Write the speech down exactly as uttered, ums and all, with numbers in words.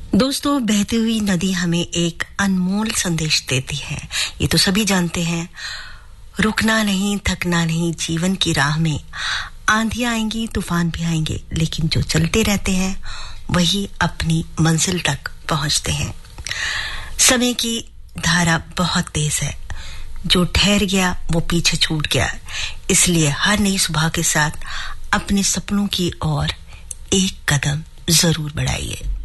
दोस्तों, बहती हुई नदी हमें एक अनमोल संदेश देती है। ये तो सभी जानते हैं। रुकना नहीं, थकना नहीं, जीवन की राह में आंधियां आएंगी, तूफान भी आएंगे, लेकिन जो चलते रहते हैं वही अपनी मंजिल तक पहुंचते हैं। समय की धारा बहुत तेज है। जो ठहर गया वो पीछे छूट गया। इसलिए हर नई सुबह के साथ अपने सपनों की ओर एक कदम जरूर बढ़ाइए।